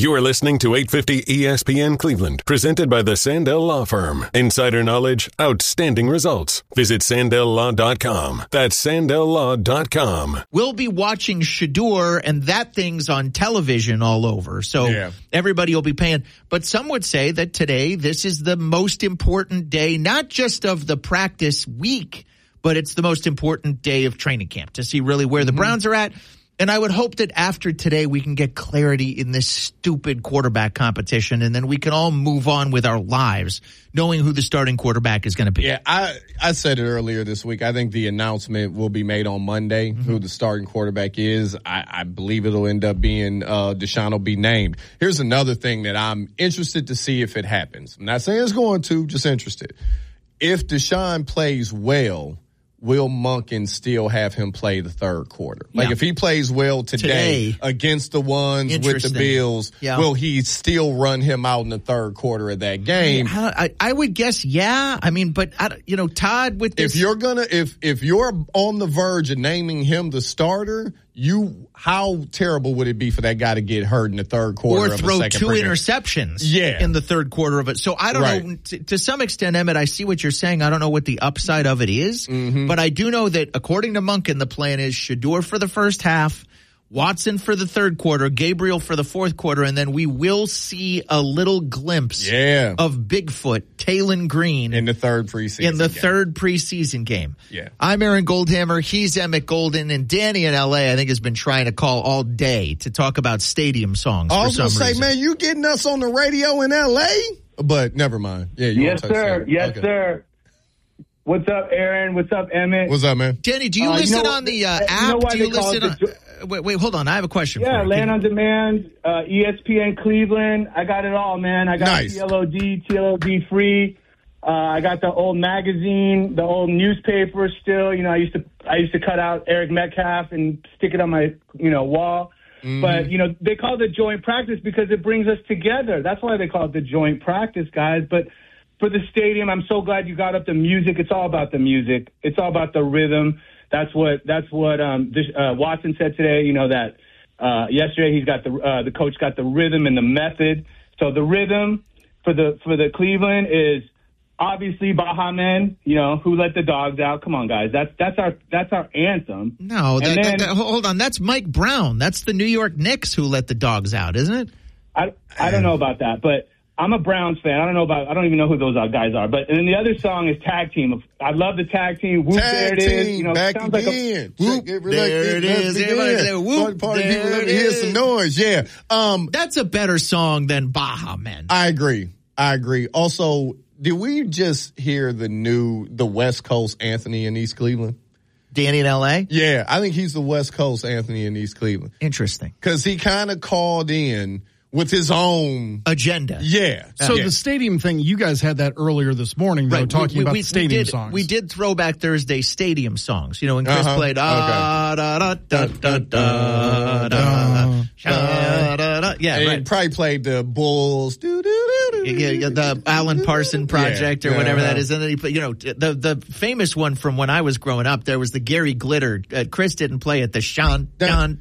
You are listening to 850 ESPN Cleveland, presented by the Sandell Law Firm. Insider knowledge, outstanding results. Visit SandellLaw.com. That's SandellLaw.com. We'll be watching Shador, and that thing's on television all over. So everybody will be paying. But some would say that today, this is the most important day, not just of the practice week, but it's the most important day of training camp to see really where the Browns are at. And I would hope that after today we can get clarity in this stupid quarterback competition, and then we can all move on with our lives knowing who the starting quarterback is going to be. Yeah, I said it earlier this week. I think the announcement will be made on Monday, who the starting quarterback is. I believe it'll end up being Deshaun will be named. Here's another thing that I'm interested to see if it happens. I'm not saying it's going to, just interested. If Deshaun plays well, will Monken still have him play the third quarter? Like if he plays well today against the ones with the Bills, will he still run him out in the third quarter of that game? I would guess, yeah. I mean, but Todd, with this, if you're on the verge of naming him the starter, how terrible would it be for that guy to get hurt in the third quarter or throw two interceptions in the third quarter of it? So I don't know. To some extent, Emmett, I see what you're saying. I don't know what the upside of it is, but I do know that according to Monken, the plan is Shador for the first half, Watson for the third quarter, Gabriel for the fourth quarter, and then we will see a little glimpse of Bigfoot, Talon Green in the third preseason game. Yeah. I'm Aaron Goldhammer. He's Emmett Golden, and Danny in L.A. I think has been trying to call all day to talk about stadium songs. I was going to say, man, you getting us on the radio in L.A.? But never mind. Yeah, yes, sir. Yes, sir. What's up, Aaron? What's up, Emmett? What's up, man? Danny, do you listen on the app? Do you listen on... Wait, hold on. I have a question for you. Yeah, Land on Demand, ESPN Cleveland. I got it all, man. I got TLOD free. I got the old magazine, the old newspaper still. You know, I used to cut out Eric Metcalf and stick it on my, wall. But, they call it joint practice because it brings us together. That's why they call it the joint practice, guys. But for the stadium, I'm so glad you got up the music. It's all about the music. It's all about the rhythm. That's what Watson said today. That yesterday he's got the coach got the rhythm and the method. So the rhythm for the Cleveland is obviously Baha Men. Who let the dogs out? Come on, guys. That's our anthem. No, hold on. That's Mike Brown. That's the New York Knicks who let the dogs out, isn't it? I don't know about that, but I'm a Browns fan. I don't even know who those guys are. But and then the other song is Tag Team. I love the Tag Team. Whoop, tag there it team, is. Back sounds again. Like Whoop, there it is. Everybody say, whoop, party people, let me hear some noise. Yeah. That's a better song than Baha Men. I agree. Also, did we just hear the West Coast Anthony in East Cleveland? Danny in L.A.? Yeah, I think he's the West Coast Anthony in East Cleveland. Interesting. Because he kind of called in with his own agenda. Yeah. So the stadium thing, you guys had that earlier this morning, though, talking about stadium songs. We did Throwback Thursday stadium songs. When Chris played da da da da da da da. Yeah, right. Probably played the Bulls. The Alan Parsons Project or whatever that is. And then he played, the famous one from when I was growing up, there was the Gary Glitter. Chris didn't play it. The Sean, Don,